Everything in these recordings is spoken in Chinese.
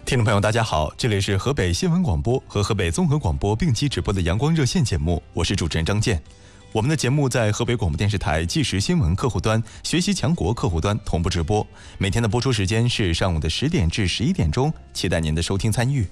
听众朋友，大家好，这里是河北新闻广播和河北综合广播并机直播的阳光热线节目，我是主持人张健。我们的节目在河北广播电视台即时新闻客户端、学习强国客户端同步直播，每天的播出时间是上午的10点至11点钟，期待您的收听参与。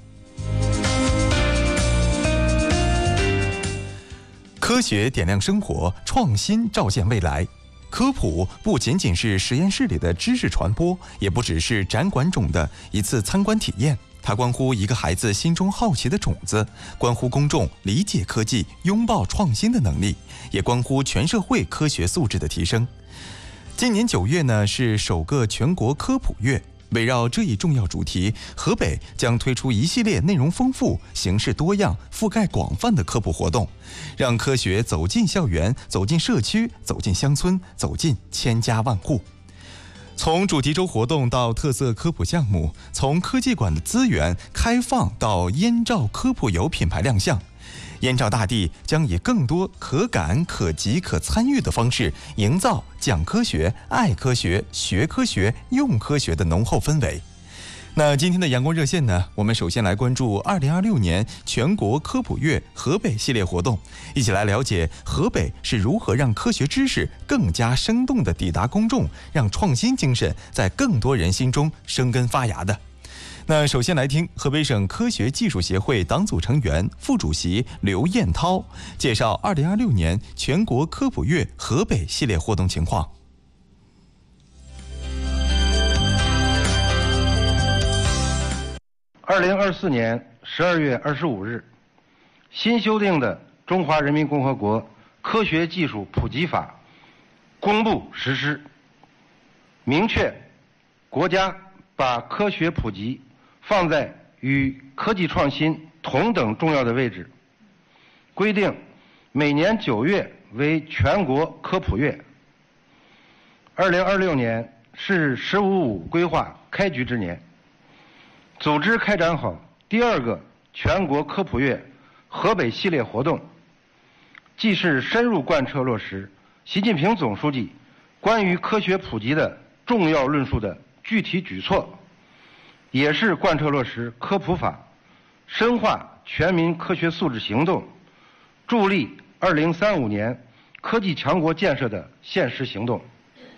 科学点亮生活，创新照见未来。科普不仅仅是实验室里的知识传播，也不只是展馆中的一次参观体验，它关乎一个孩子心中好奇的种子，关乎公众理解科技、拥抱创新的能力，也关乎全社会科学素质的提升。今年9月呢，是首个全国科普月。围绕这一重要主题，河北将推出一系列内容丰富、形式多样、覆盖广泛的科普活动，让科学走进校园、走进社区、走进乡村、走进千家万户。从主题周活动到特色科普项目，从科技馆的资源开放到燕赵科普游品牌亮相，燕赵大地将以更多可感、可及、可参与的方式，营造讲科学、爱科学、学科学、用科学的浓厚氛围。那今天的阳光热线呢，我们首先来关注2026年全国科普月河北系列活动，一起来了解河北是如何让科学知识更加生动地抵达公众，让创新精神在更多人心中生根发芽的。那首先来听河北省科学技术协会党组成员、副主席刘彦涛介绍2026年全国科普月河北系列活动情况。 2024年12月25日，新修订的《中华人民共和国科学技术普及法》公布实施，明确国家把科学普及放在与科技创新同等重要的位置，规定每年9月为全国科普月。2026年是“十五五”规划开局之年，组织开展好第2个全国科普月河北系列活动，既是深入贯彻落实习近平总书记关于科学普及的重要论述的具体举措，也是贯彻落实科普法，深化全民科学素质行动，助力2035年科技强国建设的现实行动。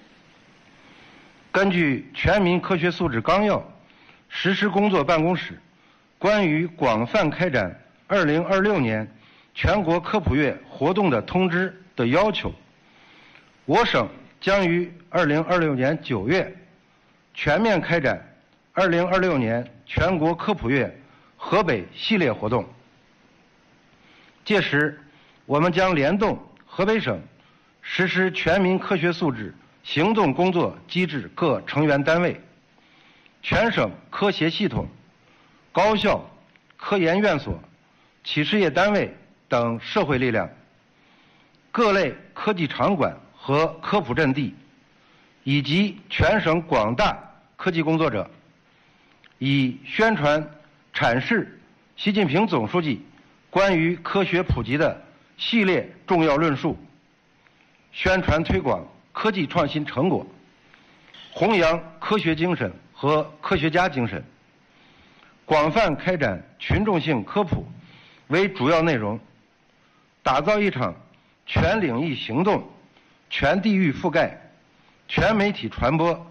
根据《全民科学素质纲要》实施工作办公室关于广泛开展2026年全国科普月活动的通知的要求，我省将于2026年9月全面开展2026年全国科普月河北系列活动。届时，我们将联动河北省实施全民科学素质行动工作机制各成员单位、全省科协系统、高校、科研院所、企事业单位等社会力量，各类科技场馆和科普阵地，以及全省广大科技工作者，以宣传阐释习近平总书记关于科学普及的系列重要论述，宣传推广科技创新成果，弘扬科学精神和科学家精神，广泛开展群众性科普为主要内容，打造一场全领域行动、全地域覆盖、全媒体传播、